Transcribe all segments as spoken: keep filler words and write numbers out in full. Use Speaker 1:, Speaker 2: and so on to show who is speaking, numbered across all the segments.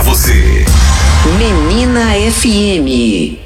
Speaker 1: você.
Speaker 2: Menina F M.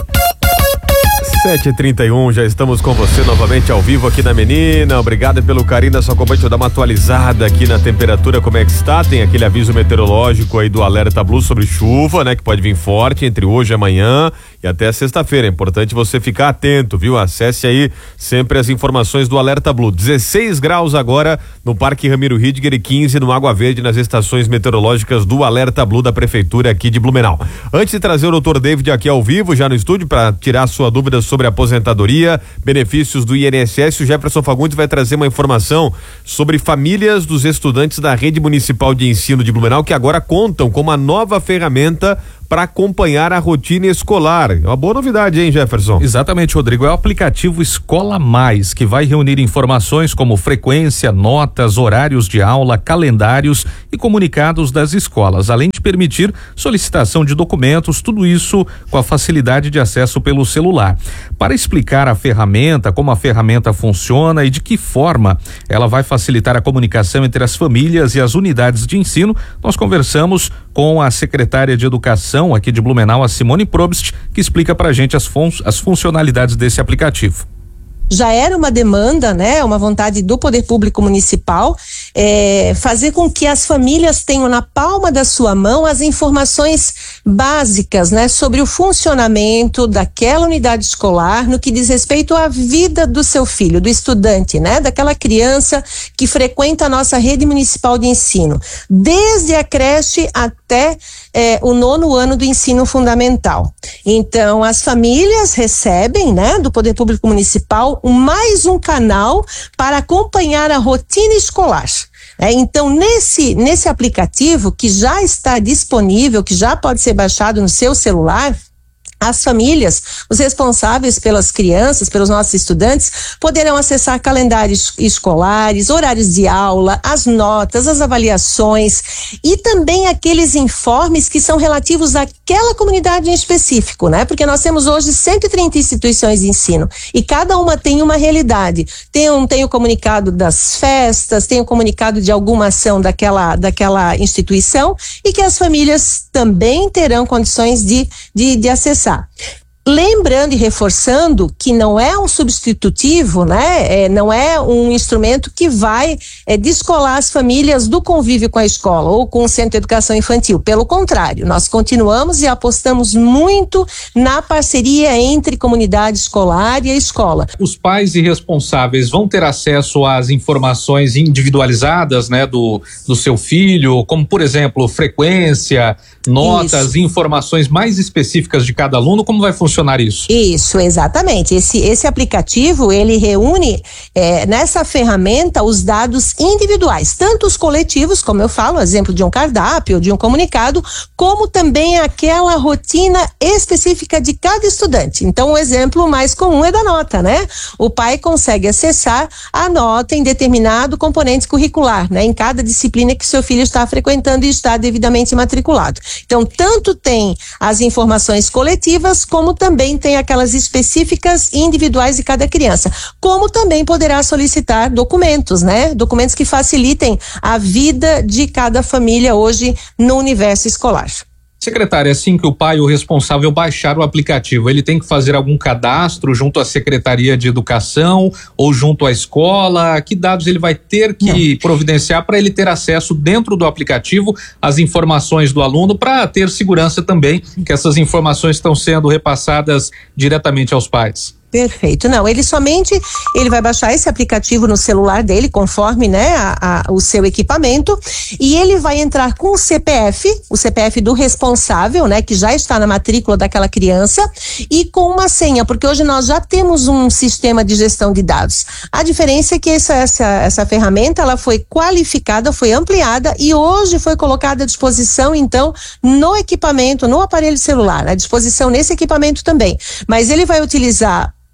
Speaker 3: sete e trinta e um, já estamos com você novamente ao vivo aqui na Menina. Obrigado pelo carinho da sua companhia. Deixa eu dar uma atualizada aqui na temperatura, como é que está. Tem aquele aviso meteorológico aí do Alerta Blue sobre chuva, né? Que pode vir forte entre hoje e amanhã e até sexta-feira. É importante você ficar atento, viu? Acesse aí sempre as informações do Alerta Blue. dezesseis graus agora no Parque Ramiro Ridger e quinze no Água Verde, nas estações meteorológicas do Alerta Blue da Prefeitura aqui de Blumenau. Antes de trazer o doutor David aqui ao vivo, já no estúdio, para tirar sua dúvida sobre sobre aposentadoria, benefícios do I N S S, o Jefferson Fagundes vai trazer uma informação sobre famílias dos estudantes da Rede Municipal de Ensino de Blumenau que agora contam com uma nova ferramenta para acompanhar a rotina escolar. É uma boa novidade, hein, Jefferson?
Speaker 4: Exatamente, Rodrigo. É o aplicativo Escola Mais, que vai reunir informações como frequência, notas, horários de aula, calendários e comunicados das escolas, além de permitir solicitação de documentos, tudo isso com a facilidade de acesso pelo celular. Para explicar a ferramenta, como a ferramenta funciona e de que forma ela vai facilitar a comunicação entre as famílias e as unidades de ensino, nós conversamos com a secretária de Educação aqui de Blumenau, a Simone Probst, que explica pra gente as, fun- as funcionalidades desse aplicativo.
Speaker 5: Já era uma demanda, né, uma vontade do Poder Público Municipal, é, fazer com que as famílias tenham na palma da sua mão as informações básicas, né, sobre o funcionamento daquela unidade escolar no que diz respeito à vida do seu filho, do estudante, né, daquela criança que frequenta a nossa rede municipal de ensino, desde a creche até é, o nono ano do ensino fundamental. Então, as famílias recebem, né, do Poder Público Municipal mais um canal para acompanhar a rotina escolar. É, então, nesse, nesse aplicativo que já está disponível, que já pode ser baixado no seu celular, as famílias, os responsáveis pelas crianças, pelos nossos estudantes, poderão acessar calendários escolares, horários de aula, as notas, as avaliações e também aqueles informes que são relativos àquela comunidade em específico, né? Porque nós temos hoje cento e trinta instituições de ensino e cada uma tem uma realidade. Tem, um, tem o comunicado das festas, tem o comunicado de alguma ação daquela, daquela instituição e que as famílias também terão condições de, de, de acessar. Lembrando e reforçando que não é um substitutivo, né? É, não é um instrumento que vai é, descolar as famílias do convívio com a escola ou com o centro de educação infantil. Pelo contrário, nós continuamos e apostamos muito na parceria entre comunidade escolar e a escola.
Speaker 4: Os pais e responsáveis vão ter acesso às informações individualizadas, né, do, do seu filho, como, por exemplo, frequência, notas, isso. Informações mais específicas de cada aluno. Como vai funcionar isso?
Speaker 5: Isso, exatamente. Esse, esse aplicativo, ele reúne é, nessa ferramenta os dados individuais, tanto os coletivos, como eu falo, exemplo de um cardápio, de um comunicado, como também aquela rotina específica de cada estudante. Então, o exemplo mais comum é da nota, né? O pai consegue acessar a nota em determinado componente curricular, né? Em cada disciplina que seu filho está frequentando e está devidamente matriculado. Então, tanto tem as informações coletivas, como também tem aquelas específicas e individuais de cada criança, como também poderá solicitar documentos, né? Documentos que facilitem a vida de cada família hoje no universo escolar.
Speaker 4: Secretária, assim que o pai ou responsável baixar o aplicativo, ele tem que fazer algum cadastro junto à Secretaria de Educação ou junto à escola? Que dados ele vai ter que Não. providenciar para ele ter acesso dentro do aplicativo às informações do aluno, para ter segurança também que essas informações estão sendo repassadas diretamente aos pais?
Speaker 5: Perfeito. Não, ele somente, ele vai baixar esse aplicativo no celular dele, conforme, né, a, a, o seu equipamento, e ele vai entrar com o C P F, o C P F do responsável, né, que já está na matrícula daquela criança, e com uma senha, porque hoje nós já temos um sistema de gestão de dados. A diferença é que essa, essa, essa ferramenta, ela foi qualificada, foi ampliada e hoje foi colocada à disposição, então, no equipamento, no aparelho celular, à disposição nesse equipamento também. Mas ele vai utilizar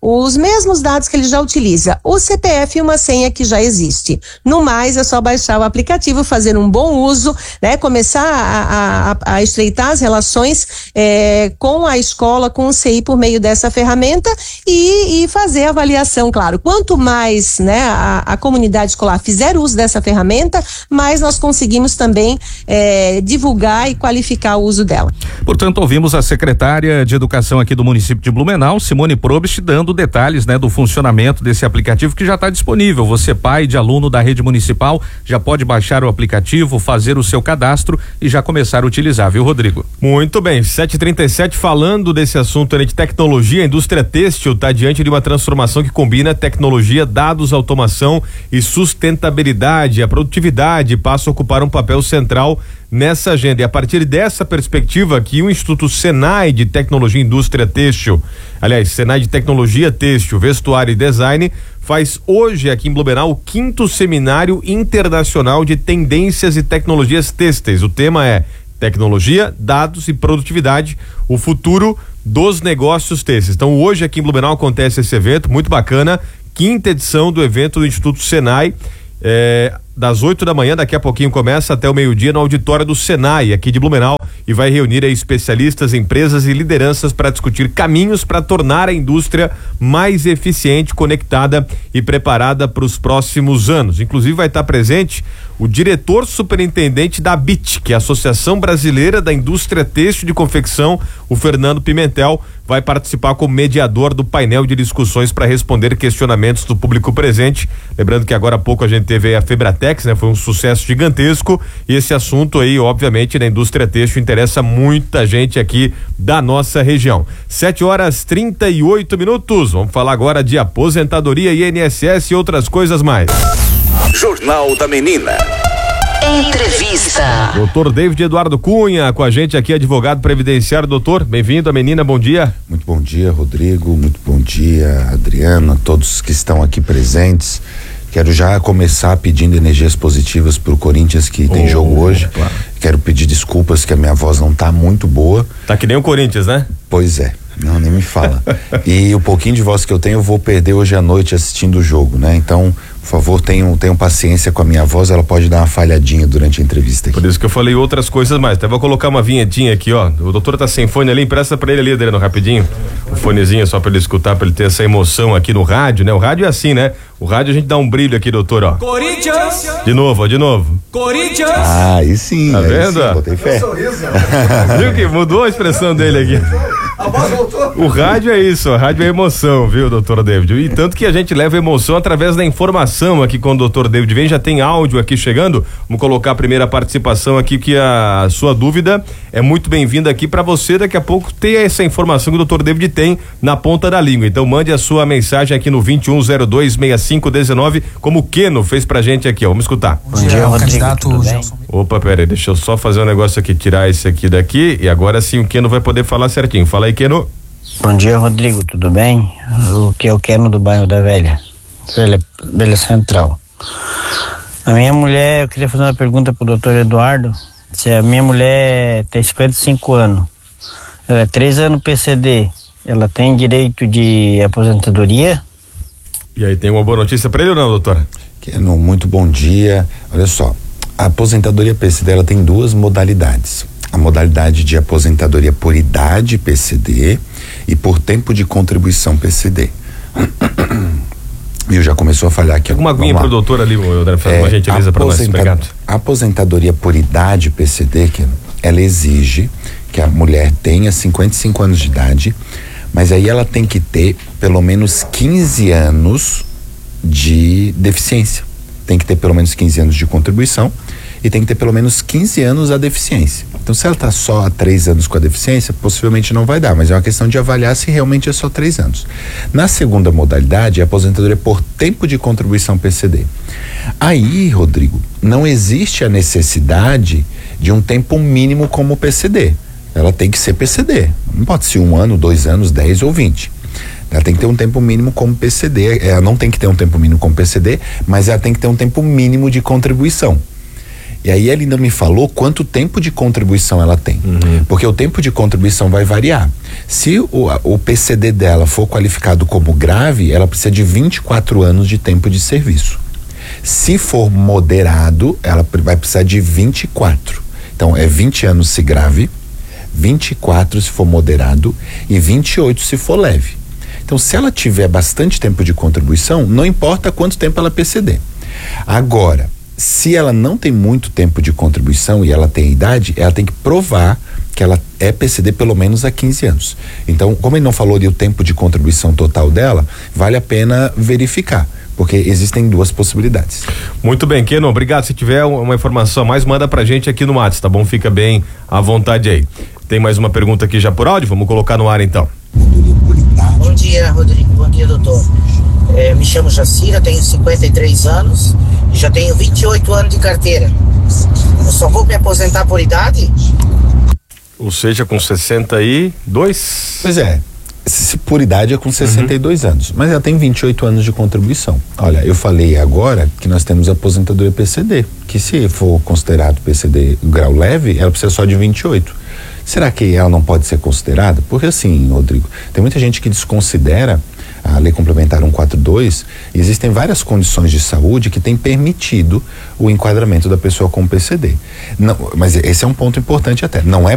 Speaker 5: os mesmos dados que ele já utiliza, o C P F e uma senha que já existe. No mais, é só baixar o aplicativo, fazer um bom uso, né? Começar a, a, a estreitar as relações é, com a escola, com o C I por meio dessa ferramenta e, e fazer a avaliação, claro. Quanto mais, né, a, a comunidade escolar fizer uso dessa ferramenta, mais nós conseguimos também é, divulgar e qualificar o uso dela.
Speaker 4: Portanto, ouvimos a secretária de Educação aqui do município de Blumenau, Simone Probst, dando detalhes, né, do funcionamento desse aplicativo que já está disponível. Você, pai de aluno da rede municipal, já pode baixar o aplicativo, fazer o seu cadastro e já começar a utilizar, viu, Rodrigo?
Speaker 3: Muito bem, sete e trinta e sete, falando desse assunto de tecnologia, a indústria têxtil está diante de uma transformação que combina tecnologia, dados, automação e sustentabilidade. A produtividade passa a ocupar um papel central nessa agenda. E a partir dessa perspectiva aqui, o Instituto Senai de Tecnologia e Indústria Têxtil, aliás, Senai de Tecnologia Têxtil, Vestuário e Design, faz hoje aqui em Blumenau o quinto seminário internacional de tendências e tecnologias têxteis. O tema é tecnologia, dados e produtividade, o futuro dos negócios têxteis. Então hoje aqui em Blumenau acontece esse evento, muito bacana, quinta edição do evento do Instituto Senai, é, das oito da manhã, daqui a pouquinho começa até o meio-dia no auditório do Senai, aqui de Blumenau, e vai reunir aí especialistas, empresas e lideranças para discutir caminhos para tornar a indústria mais eficiente, conectada e preparada para os próximos anos. Inclusive vai estar presente o diretor superintendente da A B I T, que é a Associação Brasileira da Indústria Têxtil de Confecção, o Fernando Pimentel, vai participar como mediador do painel de discussões para responder questionamentos do público presente. Lembrando que agora há pouco a gente teve aí a Febratex, né? Foi um sucesso gigantesco e esse assunto aí, obviamente, na indústria têxtil interessa muita gente aqui da nossa região. Sete horas trinta e oito minutos. Vamos falar agora de aposentadoria, I N S S e outras coisas mais.
Speaker 1: Jornal da Menina.
Speaker 2: Entrevista.
Speaker 3: Doutor David Eduardo Cunha com a gente aqui, advogado previdenciário. Doutor, bem-vindo à Menina, bom dia.
Speaker 6: Muito bom dia, Rodrigo, muito bom dia, Adriana, todos que estão aqui presentes. Quero já começar pedindo energias positivas pro Corinthians, que tem oh, jogo hoje. Claro. Quero pedir desculpas que a minha voz não tá muito boa.
Speaker 3: Tá que nem o Corinthians, né?
Speaker 6: Pois é. Não, nem me fala. E o pouquinho de voz que eu tenho eu vou perder hoje à noite assistindo o jogo, né? Então, por favor, tenham, tenham paciência com a minha voz, ela pode dar uma falhadinha durante a entrevista aqui.
Speaker 3: Por isso que eu falei outras coisas mais. Até vou colocar uma vinhetinha aqui, ó. O doutor tá sem fone ali, empresta pra ele ali, Adriano, rapidinho. Um fonezinho só pra ele escutar, pra ele ter essa emoção aqui no rádio, né? O rádio é assim, né? O rádio a gente dá um brilho aqui, doutor, ó.
Speaker 7: Corinthians!
Speaker 3: De novo, ó, de novo.
Speaker 7: Corinthians!
Speaker 6: Ah, aí sim.
Speaker 3: Tá
Speaker 6: aí
Speaker 3: vendo?
Speaker 6: Sim, botei fé.
Speaker 3: Viu que mudou a expressão dele aqui?
Speaker 7: A voz voltou.
Speaker 3: O rádio é isso, a rádio é emoção, viu, doutor David? E tanto que a gente leva emoção através da informação aqui com o doutor David. Vem, já tem áudio aqui chegando. Vamos colocar a primeira participação aqui, que a sua dúvida é muito bem-vinda aqui para você daqui a pouco ter essa informação que o doutor David tem na ponta da língua. Então mande a sua mensagem aqui no vinte e um zero dois, sessenta e cinco dezenove, como o Keno fez pra gente aqui, ó. Vamos escutar.
Speaker 7: Bom dia, Rodrigo, candidato
Speaker 8: Gelson.
Speaker 3: Opa, pera aí, deixa eu só fazer um negócio aqui, tirar esse aqui daqui e agora sim o Keno vai poder falar certinho. Fala aí, Keno.
Speaker 8: Bom dia, Rodrigo, tudo bem? O que eu quero do bairro da Velha, Velha, Velha Central. A minha mulher, eu queria fazer uma pergunta pro doutor Eduardo. Se a minha mulher tem cinquenta e cinco anos, ela é três anos P C D, ela tem direito de aposentadoria?
Speaker 3: E aí, tem uma boa notícia para ele ou não, doutora?
Speaker 6: Keno, muito bom dia. Olha só, a aposentadoria P C D ela tem duas modalidades. A modalidade de aposentadoria por idade P C D e por tempo de contribuição P C D. Viu, já começou a falhar aqui.
Speaker 3: Uma aguinha pro doutor ali, eu fazer uma gentileza para nós. Obrigado.
Speaker 6: A aposentadoria por idade P C D, que ela exige que a mulher tenha cinquenta e cinco anos de idade, mas aí ela tem que ter pelo menos quinze anos de deficiência. Tem que ter pelo menos quinze anos de contribuição e tem que ter pelo menos quinze anos a deficiência. Então, se ela está só há três anos com a deficiência, possivelmente não vai dar, mas é uma questão de avaliar se realmente é só três anos. Na segunda modalidade, a aposentadoria por tempo de contribuição P C D. Aí, Rodrigo, não existe a necessidade de um tempo mínimo como P C D. Ela tem que ser P C D. Não pode ser um ano, dois anos, dez ou vinte. Ela tem que ter um tempo mínimo como P C D. Ela não tem que ter um tempo mínimo como P C D, mas ela tem que ter um tempo mínimo de contribuição. E aí ele ainda me falou quanto tempo de contribuição ela tem. Uhum. Porque o tempo de contribuição vai variar. Se o, o P C D dela for qualificado como grave, ela precisa de vinte e quatro anos de tempo de serviço. Se for moderado, ela vai precisar de vinte e quatro. Então é vinte anos se grave, vinte e quatro se for moderado e vinte e oito se for leve. Então, se ela tiver bastante tempo de contribuição, não importa quanto tempo ela P C D. Agora, se ela não tem muito tempo de contribuição e ela tem idade, ela tem que provar que ela é P C D pelo menos há quinze anos. Então, como ele não falou de o tempo de contribuição total dela, vale a pena verificar, porque existem duas possibilidades.
Speaker 3: Muito bem, Keno, obrigado. Se tiver uma informação a mais, manda pra gente aqui no WhatsApp, tá bom? Fica bem à vontade aí. Tem mais uma pergunta aqui já por áudio? Vamos colocar no ar então.
Speaker 9: Bom dia, Rodrigo. Bom dia, doutor. É, me chamo Jacira, tenho cinquenta e três anos e já tenho vinte e oito anos de carteira. Eu só vou me aposentar por idade?
Speaker 3: Ou seja, com sessenta e dois?
Speaker 6: Pois é. Se por idade é com sessenta e dois uhum. anos, mas ela tem vinte e oito anos de contribuição. Olha, eu falei agora que nós temos a aposentadoria P C D, que se for considerado P C D grau leve, ela precisa só de vinte e oito. Será que ela não pode ser considerada? Porque assim, Rodrigo, tem muita gente que desconsidera a Lei Complementar cento e quarenta e dois. Existem várias condições de saúde que têm permitido o enquadramento da pessoa com P C D. Não, mas esse é um ponto importante até. Não é